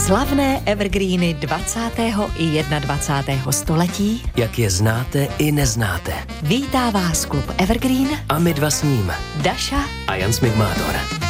Slavné evergreeny 20. i 21. století. Jak je znáte i neznáte. Vítá vás klub Evergreen A my dva s ním. Daša a Jan Smigmátor.